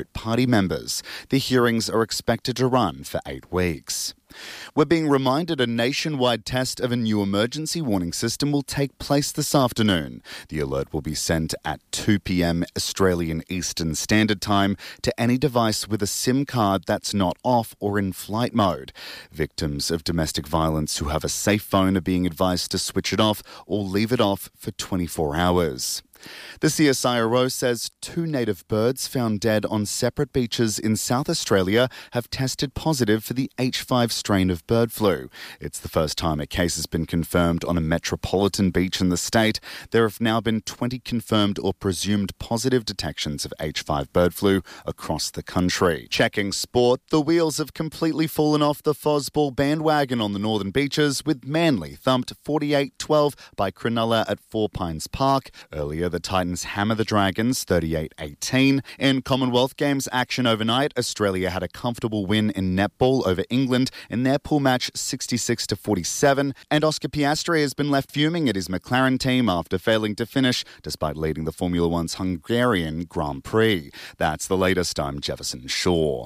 party members. The hearings are expected to run for 8 weeks. We're being reminded a nationwide test of a new emergency warning system will take place this afternoon. The alert will be sent at 2 p.m. Australian Eastern Standard Time to any device with a SIM card that's not off or in flight mode. Victims of domestic violence who have a safe phone are being advised to switch it off or leave it off for 24 hours. The CSIRO says 2 native birds found dead on separate beaches in South Australia have tested positive for the H5 strain of bird flu. It's the first time a case has been confirmed on a metropolitan beach in the state. There have now been 20 confirmed or presumed positive detections of H5 bird flu across the country. Checking sport, the wheels have completely fallen off the Fosball bandwagon on the northern beaches, with Manly thumped 48-12 by Cronulla at Four Pines Park. Earlier, the Titans hammer the Dragons 38-18. In Commonwealth Games action overnight, Australia had a comfortable win in netball over England in their pool match 66-47. And Oscar Piastri has been left fuming at his McLaren team after failing to finish despite leading the Formula One's Hungarian Grand Prix. That's the latest. I'm Jefferson Shaw.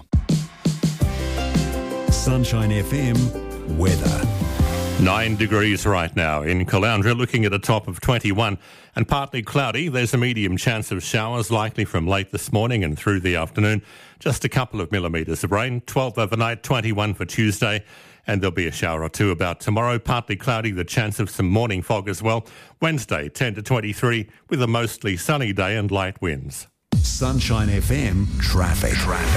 Sunshine FM weather. 9 degrees right now in Caloundra, looking at a top of 21 and partly cloudy. There's a medium chance of showers likely from late this morning and through the afternoon. Just a couple of millimetres of rain. 12 overnight, 21 for Tuesday, and there'll be a shower or two about tomorrow. Partly cloudy, the chance of some morning fog as well. Wednesday, 10 to 23 with a mostly sunny day and light winds. Sunshine FM traffic.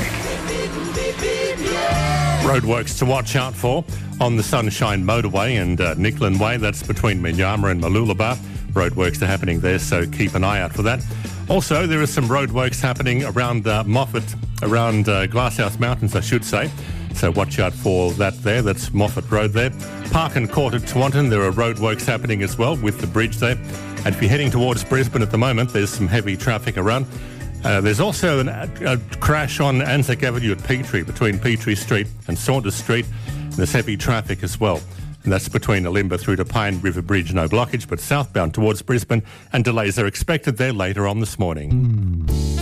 Roadworks to watch out for on the Sunshine Motorway and Nicklin Way. That's between Minyama and Mooloolaba. Roadworks are happening there, so keep an eye out for that. Also, there are some roadworks happening around Moffat, around Glasshouse Mountains, I should say. So watch out for that there. That's Moffat Road there. Park and Court at Taunton, there are roadworks happening as well with the bridge there. And if you're heading towards Brisbane at the moment, there's some heavy traffic around. There's also a crash on Anzac Avenue at Petrie, between Petrie Street and Saunders Street. And there's heavy traffic as well. And that's between Olimba through to Pine River Bridge, no blockage, but southbound towards Brisbane, and delays are expected there later on this morning.